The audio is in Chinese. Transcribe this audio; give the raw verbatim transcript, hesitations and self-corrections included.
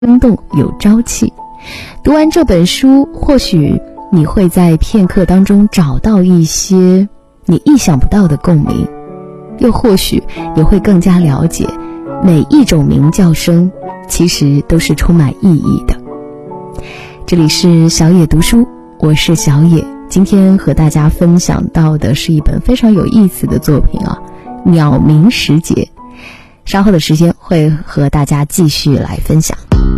生动有朝气。读完这本书，或许你会在片刻当中找到一些你意想不到的共鸣，又或许你会更加了解每一种鸣叫声其实都是充满意义的。这里是小野读书，我是小野，今天和大家分享到的是一本非常有意思的作品啊，鸟鸣时节。稍后的时间会和大家继续来分享。